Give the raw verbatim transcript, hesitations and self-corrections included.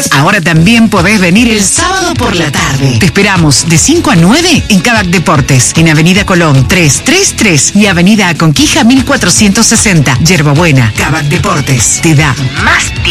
Deportes. Ahora también podés venir el sábado por la tarde. Te esperamos de cinco a nueve en Kavak Deportes, en Avenida Colón trescientos treinta y tres y Avenida Aconquija mil cuatrocientos sesenta. Yerba Buena. Kavak Deportes te da más tiempo.